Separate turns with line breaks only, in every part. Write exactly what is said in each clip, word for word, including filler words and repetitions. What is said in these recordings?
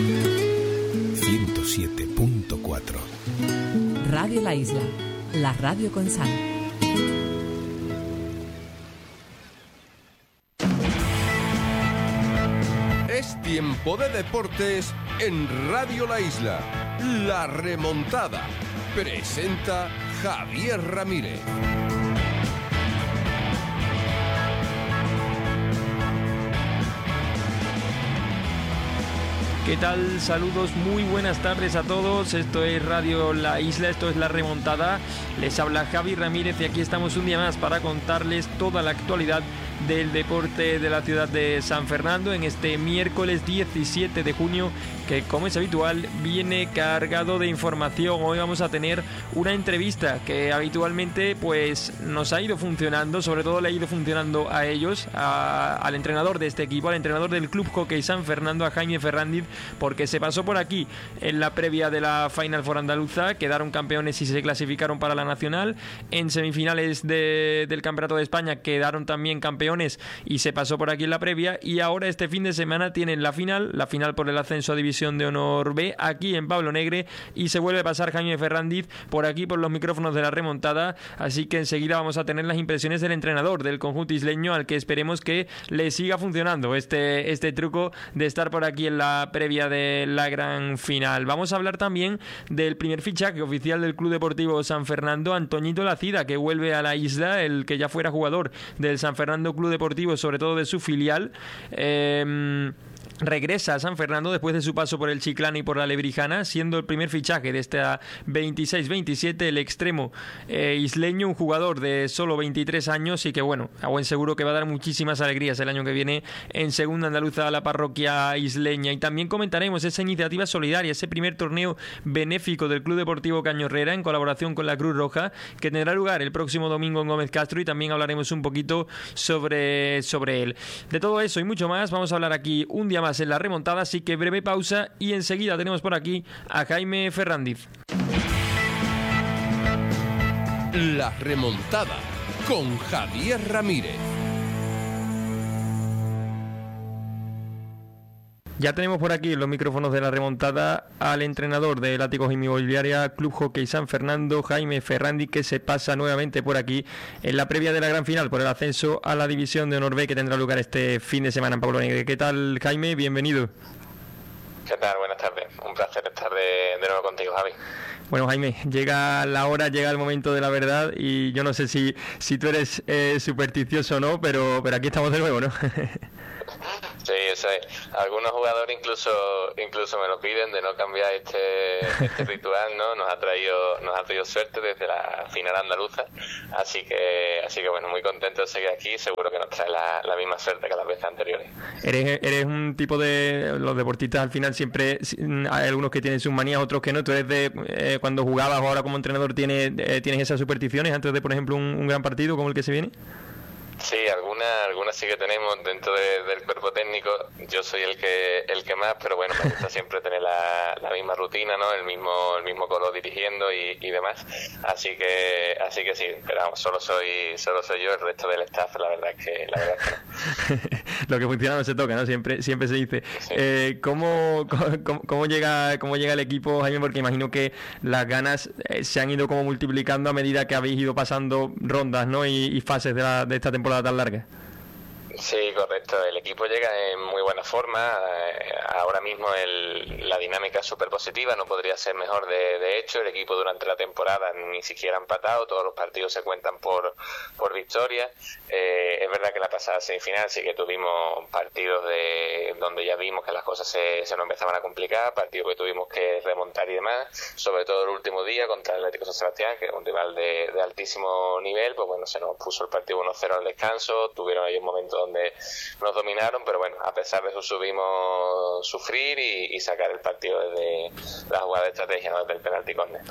ciento siete punto cuatro.
Radio La Isla, la radio con sal.
Es tiempo de deportes en Radio La Isla. La remontada. Presenta Javier Ramírez.
¿Qué tal? Saludos, muy buenas tardes a todos. Esto es Radio La Isla, esto es La Remontada. Les habla Javi Ramírez y aquí estamos un día más para contarles toda la actualidad del deporte de la ciudad de San Fernando en este miércoles diecisiete de junio, que como es habitual viene cargado de información. Hoy vamos a tener una entrevista que habitualmente pues nos ha ido funcionando, sobre todo le ha ido funcionando a ellos, a, al entrenador de este equipo, al entrenador del Club Hockey San Fernando, a Jaime Ferrandiz, porque se pasó por aquí en la previa de la Final Four andaluza, quedaron campeones y se clasificaron para la nacional. En semifinales de, del Campeonato de España quedaron también campeones y se pasó por aquí en la previa, y ahora este fin de semana tienen la final, la final por el ascenso a División de Honor B aquí en Pablo Negre, y se vuelve a pasar Jaime Ferrandiz por aquí por los micrófonos de La Remontada, así que enseguida vamos a tener las impresiones del entrenador del conjunto isleño, al que esperemos que le siga funcionando este, este truco de estar por aquí en la previa de la gran final. Vamos a hablar también del primer fichaje oficial del Club Deportivo San Fernando, Antoñito Lacida, que vuelve a la isla, el que ya fuera jugador del San Fernando Club Deportivo, sobre todo de su filial. Eh, regresa a San Fernando después de su paso por el Chiclana y por la Lebrijana, siendo el primer fichaje de esta veintiséis veintisiete, el extremo eh, isleño, un jugador de solo veintitrés años, y que bueno, a buen seguro que va a dar muchísimas alegrías el año que viene en segunda andaluza a la parroquia isleña. Y también comentaremos esa iniciativa solidaria, ese primer torneo benéfico del Club Deportivo Cañorrera en colaboración con la Cruz Roja, que tendrá lugar el próximo domingo en Gómez Castro, y también hablaremos un poquito sobre, sobre él. De todo eso y mucho más vamos a hablar aquí un día más en La Remontada, así que breve pausa y enseguida tenemos por aquí a Jaime Ferrandiz.
La Remontada con Javier Ramírez.
Ya tenemos por aquí en los micrófonos de La Remontada al entrenador de Látigos Inmobiliaria Club Hockey San Fernando, Jaime Ferrandiz, que se pasa nuevamente por aquí en la previa de la gran final por el ascenso a la División de Honor B, que tendrá lugar este fin de semana en Pablo Negre. ¿Qué tal, Jaime? Bienvenido.
¿Qué tal? Buenas tardes. Un placer estar de, de nuevo contigo, Javi.
Bueno, Jaime, llega la hora, llega el momento de la verdad, y yo no sé si, si tú eres eh, supersticioso o no, pero, pero aquí estamos de nuevo, ¿no?
Sí, eso es. Algunos jugadores incluso incluso me lo piden de no cambiar este este ritual, ¿no? Nos ha traído nos ha traído suerte desde la final andaluza, así que así que bueno, muy contento de seguir aquí. Seguro que nos trae la, la misma suerte que las veces anteriores.
Eres eres un tipo de los deportistas, al final siempre hay algunos que tienen sus manías, otros que no. Tú eres de eh, cuando jugabas o ahora como entrenador tienes eh, tienes esas supersticiones antes de, por ejemplo, un, un gran partido como el que se viene.
Sí, algunas algunas sí que tenemos dentro de, del cuerpo técnico. Yo soy el que el que más, pero bueno, me gusta siempre tener la, la misma rutina, ¿no? El mismo el mismo color dirigiendo y, y demás. Así que así que sí, pero vamos, solo soy solo soy yo, el resto del staff, la verdad es que la verdad es que no.
Lo que funciona no se toca, ¿no? Siempre siempre se dice. Sí. Eh, ¿cómo, cómo, ¿Cómo llega cómo llega el equipo, Jaime? Porque imagino que las ganas eh, se han ido como multiplicando a medida que habéis ido pasando rondas, ¿no? Y, y fases de, la, de esta temporada tan larga.
Sí, correcto. El equipo llega en muy buena forma. Eh, ahora mismo el, la dinámica es súper positiva, no podría ser mejor. De, de hecho, el equipo durante la temporada ni siquiera ha empatado, todos los partidos se cuentan por, por victoria. Eh, es verdad que la pasada semifinal sí que tuvimos partidos de donde ya vimos que las cosas se, se nos empezaban a complicar, partidos que tuvimos que remontar y demás, sobre todo el último día contra el Atlético San Sebastián, que es un rival de, de altísimo nivel. Pues bueno, se nos puso el partido uno cero al descanso, tuvieron ahí un momento donde nos dominaron, pero bueno, a pesar de eso subimos sufrir y, y sacar el partido desde la jugada de estrategia, ¿no? Desde el penalti córner. Pero bueno,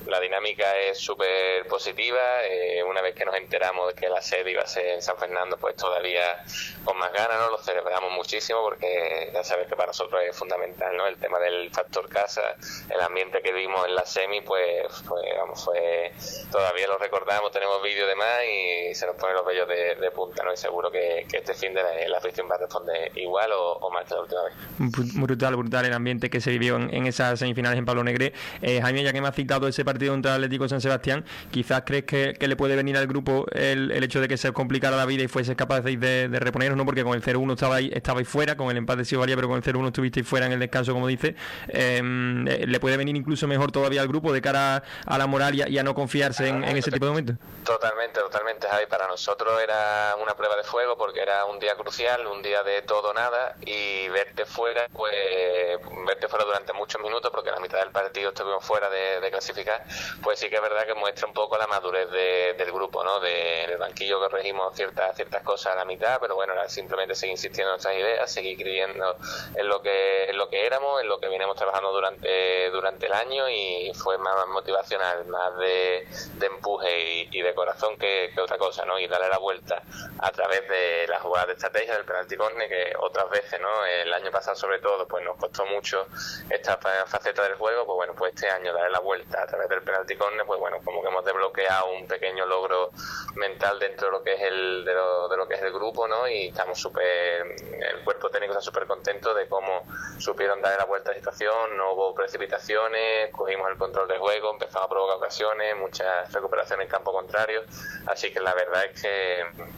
la dinámica es súper positiva. Eh, una vez que nos enteramos de que la sede iba a ser en San Fernando, pues todavía con más ganas, ¿no? Lo celebramos muchísimo porque ya sabes que para nosotros es fundamental, ¿no? El tema del factor casa, el ambiente que vimos en la semi, pues, pues vamos, fue, todavía lo recordamos, tenemos vídeos de más y se nos ponen los vellos de, de punta, ¿no? Y seguro que, que este fin de la, la afición va a responder igual o, o más que la última vez.
Brutal, brutal el ambiente que se vivió en, en esas semifinales en Pablo Negre. Eh, Jaime, ya que me has citado ese partido contra el Atlético San Sebastián, quizás crees que, que le puede venir al grupo el, el hecho de que se complicara la vida y fuese capaces de, de reponeros, ¿no? Porque con el cero uno estabais, estabais fuera, con el empate sí valía, pero con el cero uno estuvisteis fuera en el descanso, como dice. Eh, ¿Le puede venir incluso mejor todavía al grupo de cara a, a la moral y a, y a no confiarse en, en ese tipo de momentos?
Totalmente, totalmente, Javi. Para nosotros era una prueba de fuego porque era un día crucial, un día de todo o nada, y verte fuera, pues verte fuera durante muchos minutos, porque la mitad del partido estuvimos fuera de, de clasificar, pues sí que es verdad que muestra un poco la madurez de, del grupo, ¿no? De, en el banquillo corregimos ciertas ciertas cosas a la mitad, pero bueno, era simplemente seguir insistiendo en nuestras ideas, seguir creyendo en lo que en lo que éramos, en lo que venimos trabajando durante durante el año, y fue más, más motivacional, más de, de empuje y, y de corazón que, que otra cosa, ¿no? Y darle la vuelta a través de la jugada de estrategia del penalti córner, que otras veces, ¿no? El año pasado sobre todo, pues nos costó mucho esta faceta del juego, pues bueno, pues este año darle la vuelta a través del penalti córner, pues bueno, como que hemos desbloqueado un pequeño logro mental dentro de lo que es el de lo, de lo que es el grupo, ¿no? Y estamos súper, el cuerpo técnico está súper contento de cómo supieron darle la vuelta a la situación, no hubo precipitaciones, cogimos el control del juego, empezamos a provocar ocasiones, muchas recuperaciones en campo contrario, así que la verdad es que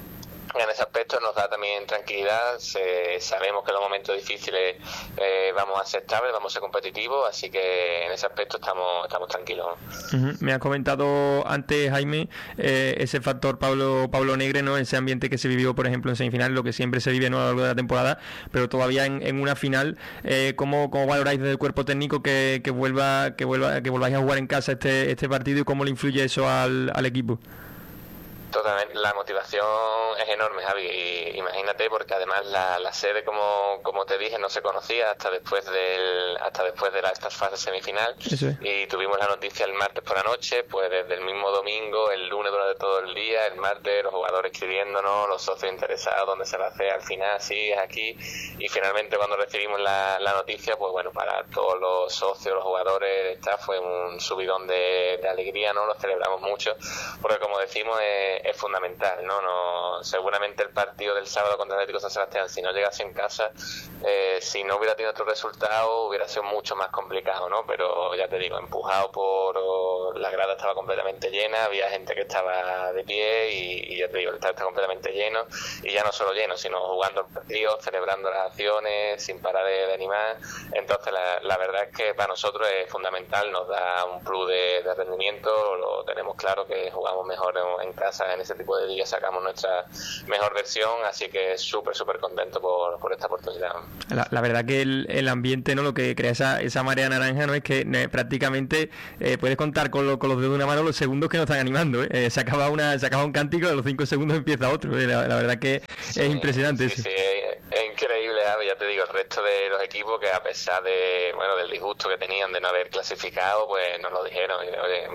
en ese aspecto nos da también tranquilidad. Se, sabemos que en los momentos difíciles eh, vamos a ser estables, vamos a ser competitivos, así que en ese aspecto estamos estamos tranquilos.
Uh-huh. Me has comentado antes, Jaime, eh, ese factor Pablo Pablo Negre, ¿no? Ese ambiente que se vivió, por ejemplo, en semifinal, lo que siempre se vive, ¿no? A lo largo de la temporada, pero todavía en, en una final, eh, ¿cómo, cómo valoráis desde el cuerpo técnico que, que vuelva que vuelva que volváis a jugar en casa este este partido, y cómo le influye eso al, al equipo?
Totalmente, la motivación es enorme, Javi, y imagínate, porque además la, la sede, como como te dije, no se conocía hasta después del hasta después de la, esta fase semifinal. Eso es. Y tuvimos la noticia el martes por la noche, pues desde el mismo domingo, el lunes durante todo el día, el martes los jugadores escribiéndonos, los socios interesados, dónde se va a hacer al final, sí, es aquí, y finalmente cuando recibimos la, la noticia, pues bueno, para todos los socios, los jugadores, el staff, fue un subidón de, de alegría, ¿no? Lo celebramos mucho, porque como decimos, es es fundamental, ¿no? No, seguramente el partido del sábado contra el Atlético San Sebastián, si no llegase en casa, eh, si no hubiera tenido otro resultado, hubiera sido mucho más complicado, ¿no? Pero ya te digo, empujado por oh, la grada estaba completamente llena, había gente que estaba de pie y, y ya te digo, el estadio está completamente lleno, y ya no solo lleno, sino jugando el partido, celebrando las acciones, sin parar de, de animar. Entonces la, la verdad es que para nosotros es fundamental, nos da un plus de, de rendimiento, lo tenemos claro que jugamos mejor en, en casa, en ese tipo de días sacamos nuestra mejor versión, así que súper súper contento por, por esta oportunidad.
La, la verdad que el, el ambiente, no, lo que crea esa, esa marea naranja, no es que eh, prácticamente eh, puedes contar con, lo, con los dedos de una mano los segundos que nos están animando, ¿eh? Eh, se acaba una se acaba un cántico, a los cinco segundos empieza otro, ¿eh? la, la verdad que sí, es impresionante.
Sí, sí, es, es increíble, ¿eh? Ya te digo, el resto de los equipos, que a pesar de bueno del disgusto que tenían de no haber clasificado, pues nos lo dijeron, y, oye,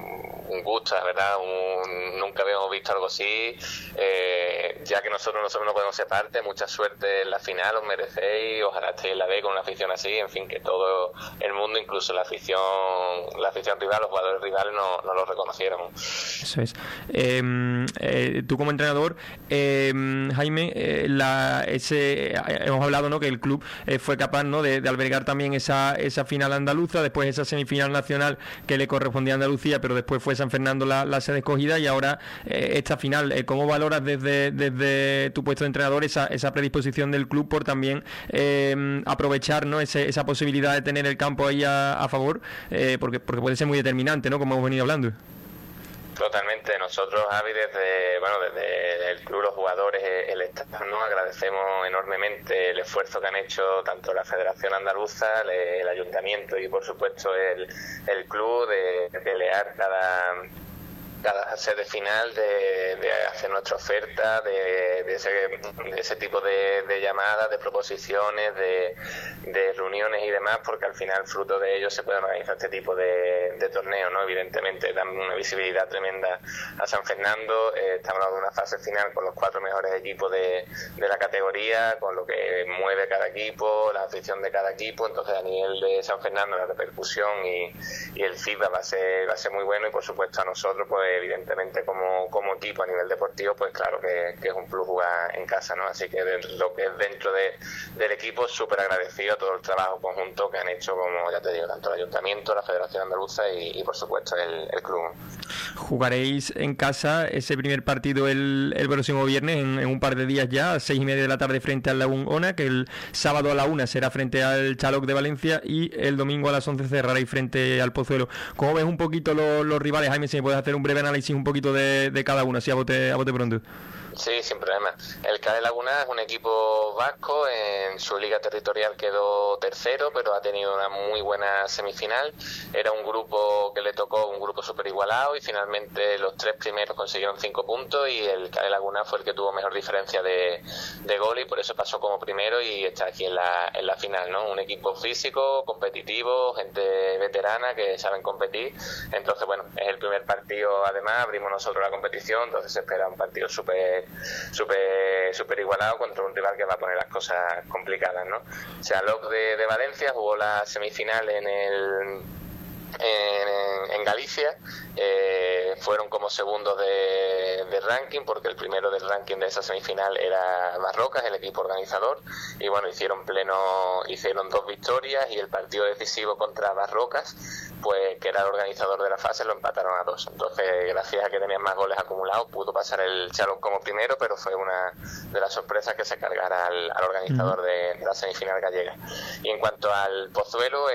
un gusto, la verdad, un, nunca habíamos visto algo así, eh, ya que nosotros nosotros no podemos ser parte, mucha suerte en la final, os merecéis, ojalá estéis en la B con una afición así, en fin, que todo el mundo, incluso la afición la afición rival, los jugadores rivales no, no lo reconocieron.
Eso es. Eh, eh, tú como entrenador, eh, Jaime, eh, la, ese, hemos hablado, ¿no?, que el club eh, fue capaz, ¿no?, de, de albergar también esa, esa final andaluza, después esa semifinal nacional que le correspondía a Andalucía, pero después fue San Fernando la, la sede escogida, y ahora eh, esta final. Eh, ¿Cómo valoras desde, desde tu puesto de entrenador esa, esa predisposición del club por también eh, aprovechar, ¿no?, ese, esa posibilidad de tener el campo ahí a, a favor? Eh, porque, porque puede ser muy determinante, ¿no?, como hemos venido hablando.
Totalmente. Nosotros, Javi, desde bueno desde el club, los jugadores, el staff, ¿no?, agradecemos enormemente el esfuerzo que han hecho tanto la Federación Andaluza, el, el Ayuntamiento y por supuesto el, el club de pelear cada cada sede final de, de hacer nuestra oferta, de, de, ese, de ese tipo de, de llamadas, de proposiciones, de, de reuniones y demás, porque al final fruto de ello se puede organizar este tipo de, de torneos, ¿no? Evidentemente dan una visibilidad tremenda a San Fernando, eh, estamos hablando de una fase final con los cuatro mejores equipos de, de la categoría, con lo que mueve cada equipo, la afición de cada equipo, entonces a nivel de San Fernando la repercusión y, y el feedback va a ser va a ser muy bueno, y por supuesto a nosotros pues evidentemente como, como equipo a nivel deportivo pues claro que, que es un plus jugar en casa, ¿no? Así que de, lo que es dentro de, del equipo súper agradecido a todo el trabajo conjunto que han hecho, como ya te digo, tanto el Ayuntamiento, la Federación Andaluza y, y por supuesto el, el club.
Jugaréis en casa ese primer partido el, el próximo viernes en, en un par de días ya, a seis y media de la tarde frente al Lagún Ona, que el sábado a la una será frente al Chaloc de Valencia y el domingo a las once cerraréis frente al Pozuelo. ¿Cómo ves un poquito los, los rivales, Jaime? Si me puedes hacer un breve análisis un poquito de, de cada uno, así a bote, a bote pronto.
Sí, sin problema. El C A D Laguna es un equipo vasco, en su liga territorial quedó tercero, pero ha tenido una muy buena semifinal. Era un grupo que le tocó, un grupo súper igualado, y finalmente los tres primeros consiguieron cinco puntos y el C A D Laguna fue el que tuvo mejor diferencia de, de gol y por eso pasó como primero y está aquí en la, en la final, ¿no? Un equipo físico, competitivo, gente veterana que saben competir. Entonces, bueno, es el primer partido, además, abrimos nosotros la competición, entonces se espera un partido súper súper super igualado contra un rival que va a poner las cosas complicadas, ¿no? O sea, Chaloc de, de Valencia jugó la semifinal en el en, en Galicia, eh, fueron como segundos de, de ranking, porque el primero del ranking de esa semifinal era Barrocas, el equipo organizador, y bueno, hicieron pleno, hicieron dos victorias, y el partido decisivo contra Barrocas, pues que era el organizador de la fase, lo empataron a dos. Entonces, gracias a que tenían más goles acumulados, pudo pasar el Chaloc como primero, pero fue una de las sorpresas que se cargara al, al organizador de, de la semifinal gallega. Y en cuanto al Pozuelo,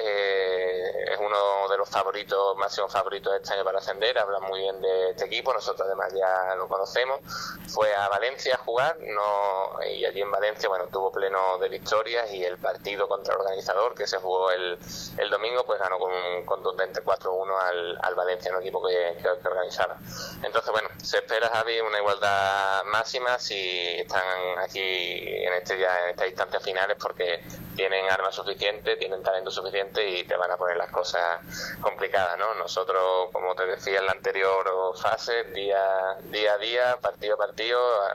eh, es uno de los favoritos, máximo favoritos de este año para ascender, hablan muy bien de este equipo, nosotros además ya lo conocemos. Fue a Valencia a jugar, no, y allí en Valencia, bueno, tuvo pleno de victorias, y el partido contra el organizador, que se jugó el, el domingo, pues ganó con un contundente cuatro uno al, al Valencia, un equipo que, que, que organizaba. Entonces, bueno, se espera, Javi, una igualdad máxima si están aquí en este ya en estas instancias finales, porque tienen armas suficientes, tienen talento suficiente y te van a poner las cosas complicadas, ¿no? Nosotros, como te decía en la anterior fase, día, día a día, partido a partido,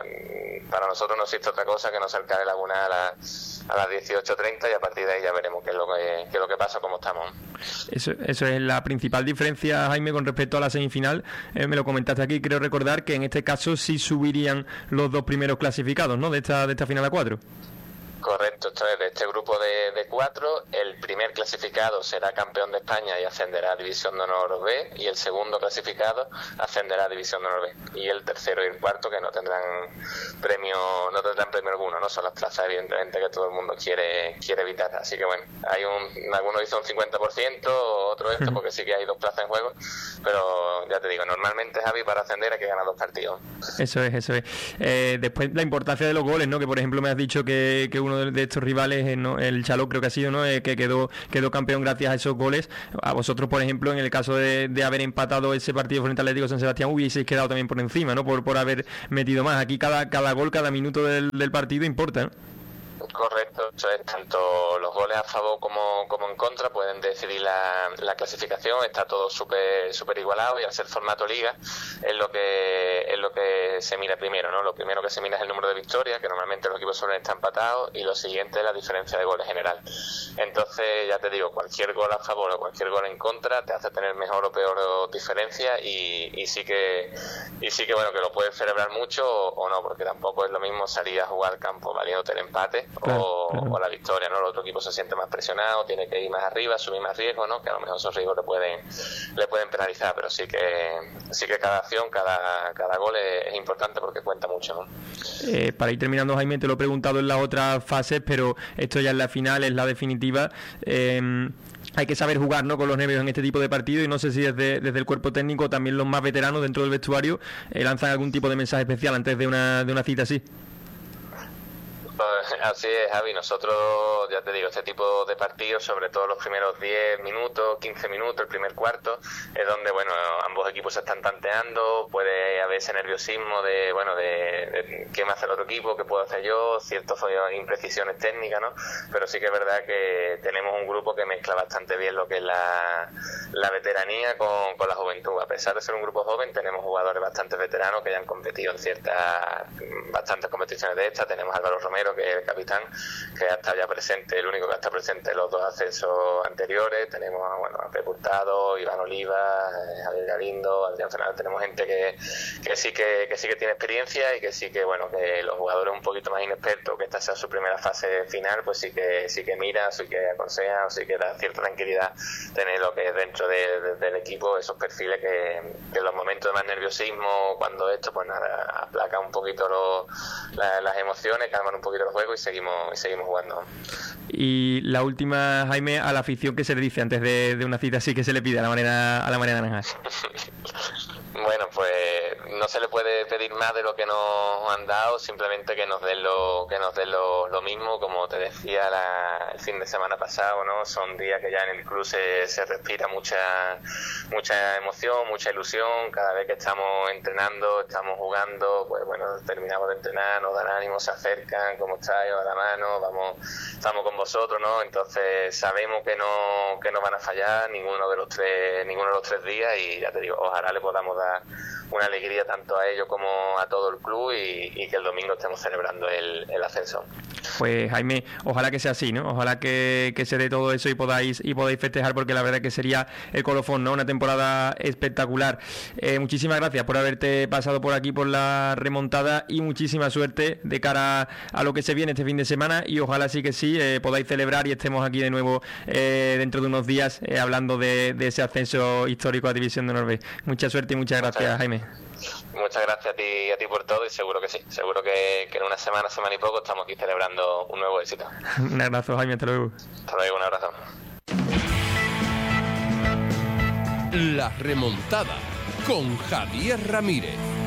para nosotros no existe otra cosa que no ser C A D Laguna a, la, a las dieciocho treinta, y a partir de ahí ya veremos qué es lo que, qué es lo que pasa, cómo estamos.
Eso, eso es la principal diferencia, Jaime, con respecto a la semifinal. Eh, me lo comentaste aquí, creo recordar que en este caso sí subirían los dos primeros clasificados, ¿no? De esta, de esta final a cuatro.
Correcto, esto es de este grupo de, de cuatro. El primer clasificado será campeón de España y ascenderá a División de Honor B, y el segundo clasificado ascenderá a División de Honor B, y el tercero y el cuarto que no tendrán premio, no tendrán premio alguno, no son las plazas evidentemente que todo el mundo quiere quiere evitar. Así que bueno, hay un, algunos dicen un cincuenta por ciento, otro esto, porque sí que hay dos plazas en juego, pero ya te digo, normalmente, Javi, para ascender hay que ganar dos partidos.
Eso es, eso es. Eh, después la importancia de los goles, ¿no? Que por ejemplo me has dicho que, que uno de, de estos rivales, eh, ¿no? El Chaloc creo que ha sido, ¿no? Eh, que quedó quedó campeón gracias a esos goles. A vosotros, por ejemplo, en el caso de, de haber empatado ese partido frente al Atlético San Sebastián, hubieseis quedado también por encima, ¿no? Por, por haber metido más. Aquí cada, cada gol, cada minuto del, del partido importa, ¿no?
Correcto, eso es, tanto los goles a favor como, como en contra pueden decidir la, la clasificación. Está todo súper súper igualado, y al ser formato liga es lo que es lo que se mira primero, ¿no? Lo primero que se mira es el número de victorias, que normalmente los equipos suelen estar empatados, y lo siguiente es la diferencia de goles general. Entonces, ya te digo, cualquier gol a favor o cualquier gol en contra te hace tener mejor o peor diferencia, y, y sí que y sí que bueno, que lo puedes celebrar mucho o, o no, porque tampoco es lo mismo salir a jugar al campo valiéndote el empate
Claro,
o,
claro.
o la victoria, ¿no? El otro equipo se siente más presionado, tiene que ir más arriba, asumir más riesgos, ¿no? Que a lo mejor esos riesgos le pueden le pueden penalizar, pero sí que sí que cada acción, cada cada gol es, es importante porque cuenta mucho, ¿no?
Eh, para ir terminando, Jaime, te lo he preguntado en las otras fases, pero esto ya es la final, es la definitiva. Eh, hay que saber jugar, ¿no? Con los nervios en este tipo de partido, y no sé si desde, desde el cuerpo técnico, también los más veteranos dentro del vestuario, eh, lanzan algún tipo de mensaje especial antes de una de una cita así.
Pues, Así es, Javi. Nosotros, ya te digo, este tipo de partidos, sobre todo los primeros diez minutos, quince minutos, el primer cuarto, es donde, bueno, ambos equipos se están tanteando, puede haber ese nerviosismo de, bueno, de, de qué me hace el otro equipo, qué puedo hacer yo, ciertas imprecisiones técnicas, ¿no? Pero sí que es verdad que tenemos un grupo que mezcla bastante bien lo que es la, la veteranía con, con la juventud. A pesar de ser un grupo joven, tenemos jugadores bastante veteranos que ya han competido en ciertas, bastantes competiciones de estas. Tenemos a Álvaro Romero, que es el capitán, que ha estado ya presente, el único que ha estado presente en los dos ascensos anteriores. Tenemos, bueno, a Pepe Hurtado, Iván Oliva, Javier Galindo, Adrián Fernández. Tenemos gente que, que sí que, que sí que tiene experiencia y que sí que, bueno, que los jugadores un poquito más inexpertos, que esta sea su primera fase final, pues sí que sí que mira, sí que aconseja, sí que da cierta tranquilidad tener lo que es dentro de, de, del equipo, esos perfiles que, que en los momentos de más nerviosismo, cuando esto, pues nada, aplaca un poquito lo, la, las emociones, calman un poquito el juego y seguimos y seguimos jugando.
Y la última, Jaime, a la afición, ¿qué se le dice antes de, de una cita así que se le pide a la manera a la manera naranja?
Bueno, pues no se le puede pedir más de lo que nos han dado, simplemente que nos den lo que nos den lo, lo mismo, como te decía la, el fin de semana pasado, ¿no? Son días que ya en el club se, se respira mucha mucha emoción, mucha ilusión. Cada vez que estamos entrenando, estamos jugando, pues bueno, terminamos de entrenar, nos dan ánimo, se acercan, ¿cómo estáis? Os da la mano, vamos, estamos con vosotros, ¿no? Entonces sabemos que no que no van a fallar ninguno de los tres ninguno de los tres días y ya te digo, ojalá le podamos dar una alegría tanto a ellos como a todo el club y, y que el domingo estemos celebrando el, el ascenso.
Pues Jaime, ojalá que sea así, ¿no? Ojalá que, que se dé todo eso y podáis y podáis festejar, porque la verdad que sería el colofón, ¿no? Una temporada espectacular. Eh, muchísimas gracias por haberte pasado por aquí por la remontada y muchísima suerte de cara a lo que se viene este fin de semana y ojalá sí que sí eh, podáis celebrar y estemos aquí de nuevo eh, dentro de unos días eh, hablando de, de ese ascenso histórico a División de Honor. Mucha suerte y muchas gracias, muchas, Jaime.
Muchas gracias a ti, a ti por todo y seguro que sí, seguro que, que en una semana, semana y poco estamos aquí celebrando un nuevo éxito.
Un abrazo, Jaime, hasta luego.
Hasta luego, un abrazo.
La remontada con Javier Ramírez.